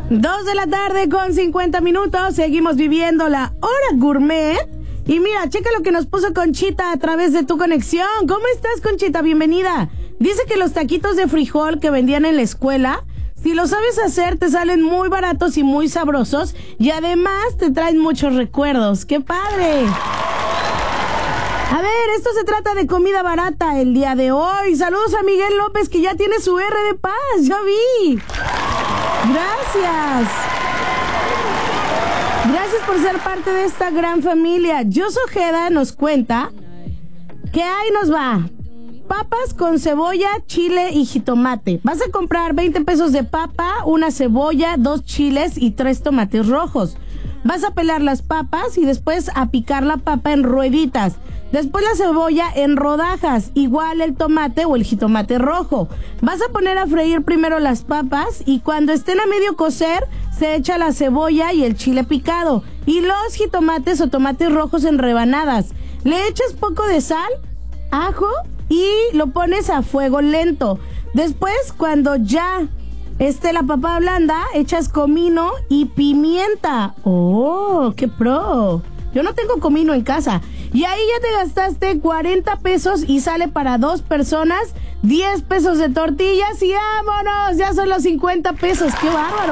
2 de la tarde con 50 minutos. Seguimos viviendo la hora gourmet. Y mira, checa lo que nos puso Conchita a través de tu conexión. ¿Cómo estás, Conchita? Bienvenida. Dice que los taquitos de frijol que vendían en la escuela, si lo sabes hacer, te salen muy baratos y muy sabrosos. Y además te traen muchos recuerdos. ¡Qué padre! A ver, esto se trata de comida barata el día de hoy. Saludos a Miguel López, que ya tiene su R de paz. Ya vi. Gracias. Gracias por ser parte de esta gran familia. Jos Ojeda nos cuenta que ahí nos va. Papas con cebolla, chile y jitomate. Vas a comprar 20 pesos de papa, una cebolla, 2 chiles y 3 tomates rojos. Vas a pelar las papas y después a picar la papa en rueditas. Después la cebolla en rodajas, igual el tomate o el jitomate rojo. Vas a poner a freír primero las papas y cuando estén a medio cocer, se echa la cebolla y el chile picado y los jitomates o tomates rojos en rebanadas. Le echas poco de sal, ajo y lo pones a fuego lento. Después, cuando ya esté la papa blanda, echas comino y pimienta. ¡Oh, qué pro! Yo no tengo comino en casa. Y ahí ya te gastaste 40 pesos y sale para 2 personas, 10 pesos de tortillas y ¡vámonos! Ya son los 50 pesos. ¡Qué bárbaro!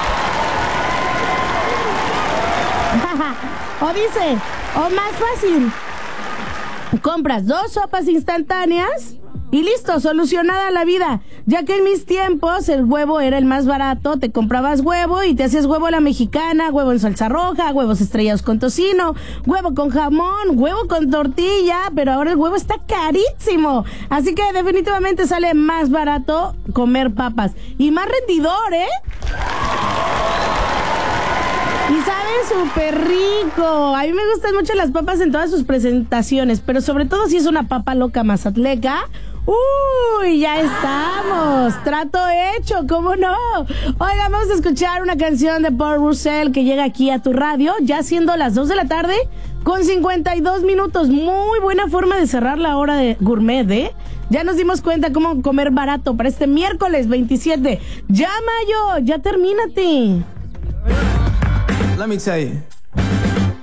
O dice, o más fácil, compras 2 sopas instantáneas y listo, solucionada la vida. Ya que en mis tiempos el huevo era el más barato, te comprabas huevo y te hacías huevo a la mexicana, huevo en salsa roja, huevos estrellados con tocino, huevo con jamón, huevo con tortilla, pero ahora el huevo está carísimo. Así que definitivamente sale más barato comer papas. Y más rendidor, ¿eh? Y sabe súper rico. A mí me gustan mucho las papas en todas sus presentaciones, pero sobre todo si es una papa loca mazatleca. ¡Uy! Ya estamos. Trato hecho, ¿cómo no? Oiga, vamos a escuchar una canción de Paul Russell que llega aquí a tu radio, ya siendo las 2 de la tarde con 52 minutos. Muy buena forma de cerrar la hora de gourmet, ¿eh? Ya nos dimos cuenta cómo comer barato para este miércoles 27. Ya, Mayo, ya termínate. Let me tell you.